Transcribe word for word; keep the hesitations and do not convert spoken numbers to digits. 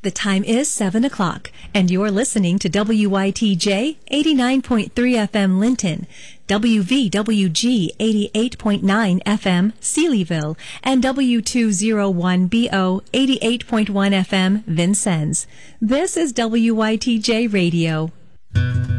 The time is seven o'clock, and you're listening to W Y T J eighty-nine point three F M Linton, W V W G eighty-eight point nine F M Sealyville, and W two oh one B O eighty-eight point one F M Vincennes. This is W Y T J Radio.